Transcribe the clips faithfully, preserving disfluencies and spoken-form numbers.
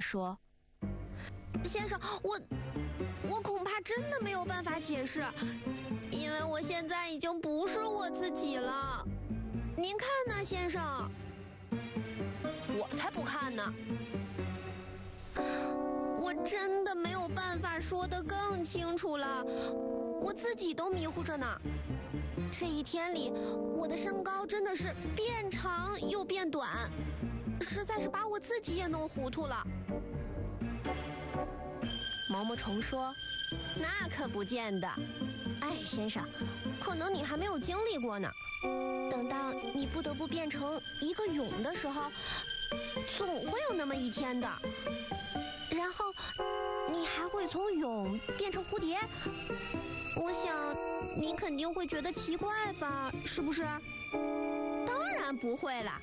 说：“ 先生，我我恐怕真的没有办法解释，因为我现在已经不是我自己了。您看呢，先生？”“ 我才不看呢。”“ 我真的没有办法说得更清楚了，我自己都迷糊着呢。这一天里，我的身高真的是变长又变短，实在是把我自己也弄糊涂了。” 毛毛虫说：“那可不见得。 哎，先生，可能你还没有经历过呢。等到你不得不变成一个蛹的时候，总会有那么一天的。然后，你还会从蛹变成蝴蝶。我想，你肯定会觉得奇怪吧？是不是？”“ 当然不会啦。”“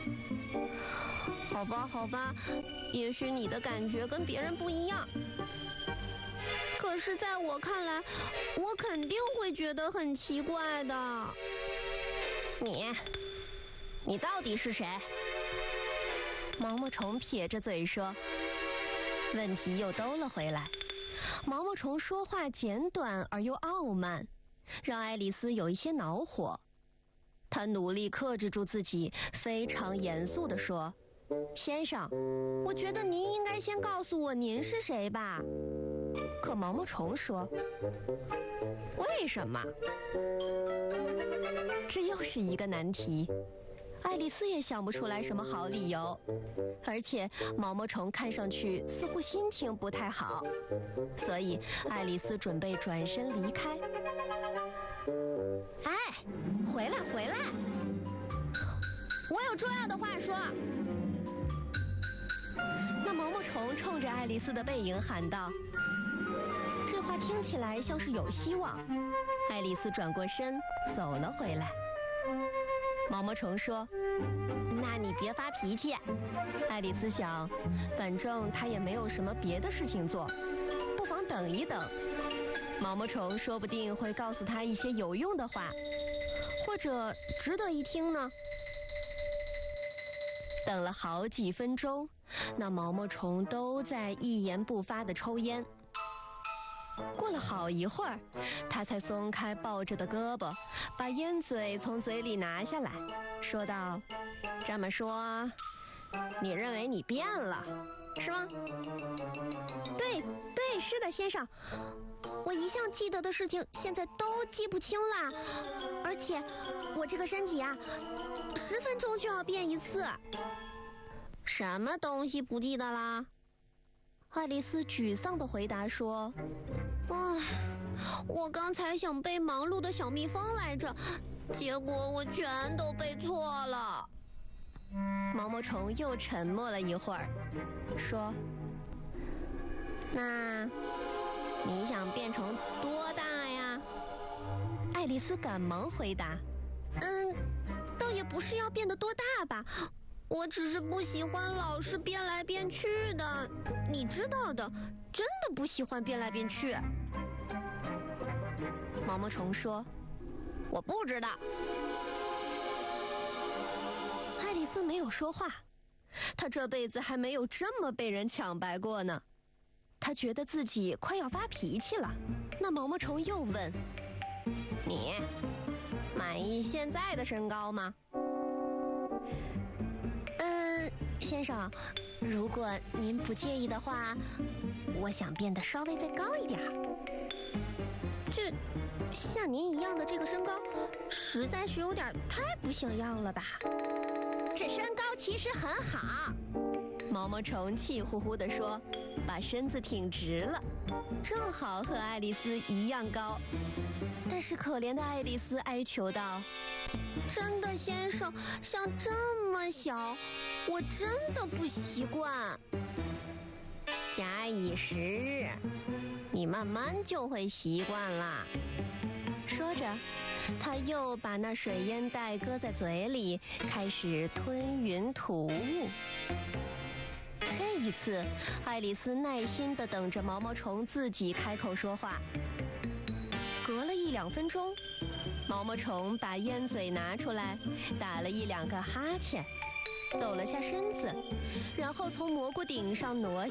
好吧，好吧，也许你的感觉跟别人不一样。可是在我看来，我肯定会觉得很奇怪的。”“ 你，你到底是谁？”毛毛虫撇着嘴说。问题又兜了回来。毛毛虫说话简短而又傲慢，让爱丽丝有一些恼火。她努力克制住自己，非常严肃地说：“先生，我觉得您应该先告诉我您是谁吧。”可毛毛虫说：“ 为什么？” 这又是一个难题。爱丽丝也想不出来什么好理由，而且毛毛虫看上去似乎心情不太好，所以爱丽丝准备转身离开。“哎，回来回来， 我有重要的话说。” 那毛毛虫冲着爱丽丝的背影喊道。这话听起来像是有希望。爱丽丝转过身走了回来。毛毛虫说：“那你别发脾气。”爱丽丝想，反正她也没有什么别的事情做，不妨等一等。毛毛虫说不定会告诉她一些有用的话，或者值得一听呢。等了好几分钟，那毛毛虫都在一言不发地抽烟。过了好一会儿，他才松开抱着的胳膊，把烟嘴从嘴里拿下来，说道：“这么说，你认为你变了，是吗？”“ 对对，是的，先生。我一向记得的事情，现在都记不清了，而且我这个身体啊，十分钟就要变一次。”“ 什么东西不记得啦？”爱丽丝沮丧地回答说：“ 唉，我刚才想背忙碌的小蜜蜂来着，结果我全都背错了。” 毛毛虫又沉默了一会儿，说：“那你想变成多大呀？”爱丽丝赶忙回答：“ 嗯，倒也不是要变得多大吧。我只是不喜欢老是变来变去的，你知道的，真的不喜欢变来变去。” 毛毛虫说：“我不知道。”爱丽丝没有说话，她这辈子还没有这么被人抢白过呢。她觉得自己快要发脾气了。那毛毛虫又问：“你满意现在的身高吗？”“ 嗯，先生，如果您不介意的话，我想变得稍微再高一点。这像您一样的这个身高，实在是有点太不像样了吧？”“这身高其实很好。” 毛毛虫气呼呼地说，把身子挺直了，正好和爱丽丝一样高。但是可怜的爱丽丝哀求道：“ 真的，先生，像这么小，我真的不习惯。”“ 假以时日，你慢慢就会习惯啦。”说着，他又把那水烟袋搁在嘴里，开始吞云吐雾。这一次，爱丽丝耐心地等着毛毛虫自己开口说话。隔了一两分钟，毛毛虫把烟嘴拿出来，打了一两个哈欠，抖了下身子，然后从蘑菇顶上挪